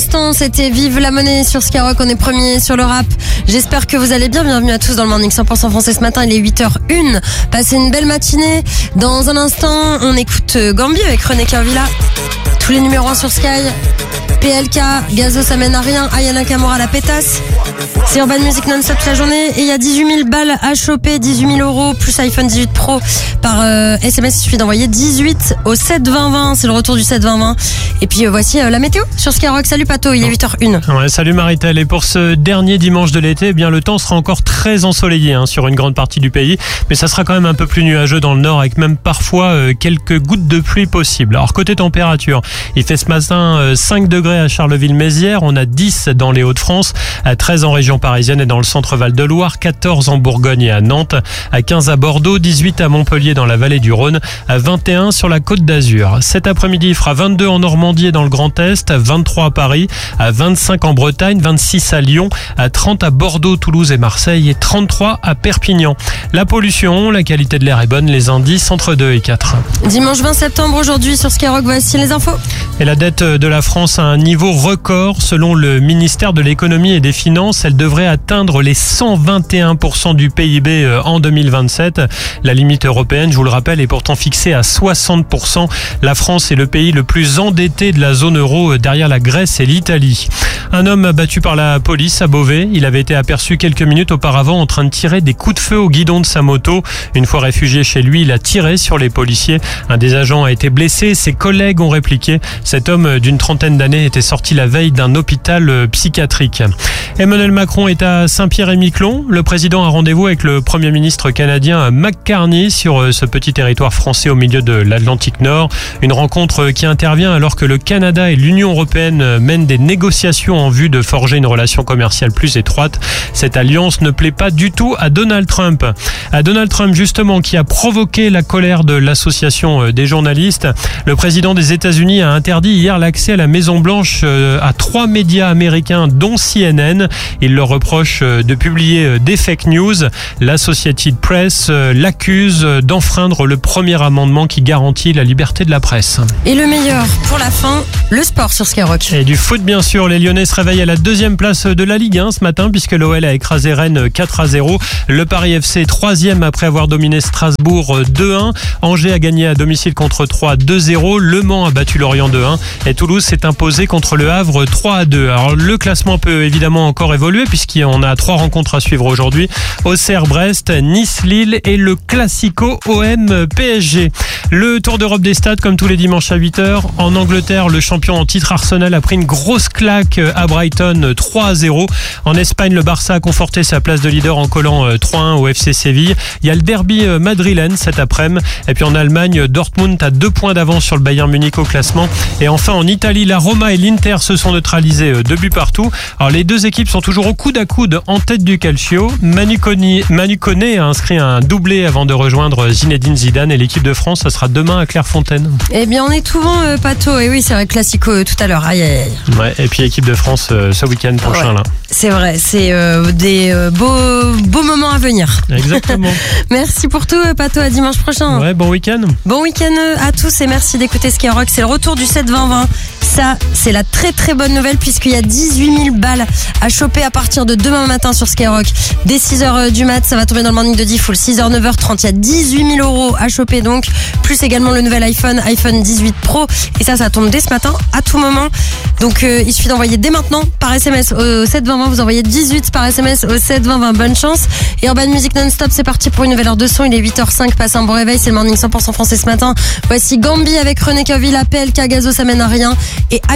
l'instant, c'était Vive la monnaie sur Skyrock. On est premier sur le rap. J'espère que vous allez bien. Bienvenue à tous dans le Morning 100% français ce matin. Il est 8h01. Passez une belle matinée. Dans un instant, on écoute Gambi avec René Kervilla. Tous les numéros 1 sur Sky. PLK, Gazo, ça mène à rien. Ayana Kamura, la pétasse. C'est Urban Music non-stop toute la journée. Et il y a 18 000 balles à choper, 18 000 euros plus iPhone 18 Pro par SMS. Il suffit d'envoyer 18 au 7 20 20. C'est le retour du 7 20 20. Et puis voici la météo sur Skyrock. Salut Pato, il est 8h01. Ouais, salut Maritel. Et pour ce dernier dimanche de l'été, eh bien le temps sera encore très ensoleillé sur une grande partie du pays. Mais ça sera quand même un peu plus nuageux dans le nord avec même parfois quelques gouttes de pluie possibles. Alors côté température, il fait ce matin 5 degrés à Charleville-Mézières. On a 10 dans les Hauts-de-France, à 13 en région parisienne et dans le centre Val-de-Loire, 14 en Bourgogne et à Nantes, à 15 à Bordeaux, 18 à Montpellier dans la vallée du Rhône, à 21 sur la Côte d'Azur. Cet après-midi, il fera 22 en Normandie et dans le Grand Est, à 23 à Paris, à 25 en Bretagne, 26 à Lyon, à 30 à Bordeaux, Toulouse et Marseille et 33 à Perpignan. La pollution, la qualité de l'air est bonne, les indices entre 2 et 4. Dimanche 20 septembre aujourd'hui sur Skyrock, voici les infos. Et la dette de la France a un niveau record. Selon le ministère de l'économie et des finances, elle devrait atteindre les 121% du PIB en 2027. La limite européenne, je vous le rappelle, est pourtant fixée à 60%. La France est le pays le plus endetté de la zone euro derrière la Grèce et l'Italie. Un homme abattu par la police à Beauvais. Il avait été aperçu quelques minutes auparavant en train de tirer des coups de feu au guidon de sa moto. Une fois réfugié chez lui, il a tiré sur les policiers. Un des agents a été blessé. Ses collègues ont répliqué. Cet homme d'une trentaine d'années était sorti la veille d'un hôpital psychiatrique. Emmanuel Macron est à Saint-Pierre-et-Miquelon. Le président a rendez-vous avec le Premier ministre canadien Mark Carney sur ce petit territoire français au milieu de l'Atlantique Nord. Une rencontre qui intervient alors que le Canada et l'Union européenne mènent des négociations en vue de forger une relation commerciale plus étroite. Cette alliance ne plaît pas du tout à Donald Trump. À Donald Trump, justement, qui a provoqué la colère de l'association des journalistes. Le président des États-Unis a interdit hier l'accès à la Maison-Blanche à 3 médias américains, dont CNN. Il leur reproche de publier des fake news. L'Associated Press l'accuse d'enfreindre le premier amendement qui garantit la liberté de la presse. Et le meilleur pour la fin, le sport sur Skyrock. Et du foot bien sûr, les Lyonnais se réveillent à la deuxième place de la Ligue 1 ce matin puisque l'OL a écrasé Rennes 4-0. Le Paris FC 3e après avoir dominé Strasbourg 2-1. Angers a gagné à domicile contre 3 2-0. Le Mans a battu Lorient 2-1 et Toulouse s'est imposé contre le Havre 3-2. Alors le classement peut évidemment encore évoluer puisqu'on a 3 rencontres à suivre aujourd'hui. Auxerre-Brest, Nice-Lille et le Classico OM-PSG. Le Tour d'Europe des stades comme tous les dimanches à 8h. En Angleterre, le champion en titre Arsenal a pris une grosse claque à Brighton 3-0. En Espagne, le Barça a conforté sa place de leader en collant 3-1 au FC Séville. Il y a le derby madrilène cet après-midi. Et puis en Allemagne, Dortmund a 2 points d'avance sur le Bayern Munich au classement. Et enfin en Italie, la Roma et l'Inter se sont neutralisés 2 buts partout. Alors les deux équipes sont toujours au coude à coude en tête du Calcio. Manu Koné a inscrit un doublé avant de rejoindre Zinedine Zidane et l'équipe de France, ça sera demain à Clairefontaine. Eh bien on est tout bon Pato, et oui c'est vrai, Classico tout à l'heure, aïe aïe aïe. Ouais, et puis équipe de France ce week-end prochain ouais. Là. C'est vrai, c'est des beaux moments à venir. Exactement. Merci pour tout Pato, à dimanche prochain. Ouais, bon week-end. Bon week-end à tous et merci d'écouter Skyrock, c'est le retour du 7-20-20. Ça, c'est la très très bonne nouvelle puisqu'il y a 18 000 balles à choper à partir de demain matin sur Skyrock. Dès 6h du mat, ça va tomber dans le morning de Diffoul. 6h, 9h30, il y a 18 000 euros à choper donc. Plus également le nouvel iPhone 18 Pro. Et ça tombe dès ce matin, à tout moment. Donc il suffit d'envoyer dès maintenant par SMS au 72020. Vous envoyez 18 par SMS au 72020. Bonne chance. Et Urban Music non-stop, c'est parti pour une nouvelle heure de son. Il est 8h05, passez un bon réveil. C'est le morning 100% français ce matin. Voici Gambi avec René Kervilla, PLK, Gazo, ça mène à rien. Et